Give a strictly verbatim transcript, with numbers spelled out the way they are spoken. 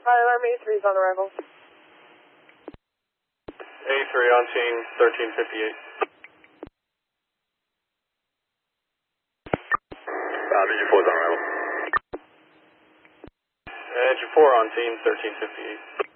Fire alarm A three is on arrival. A three on scene, thirteen fifty-eight. Uh, Vision four is on arrival. Engine four on scene, thirteen fifty-eight.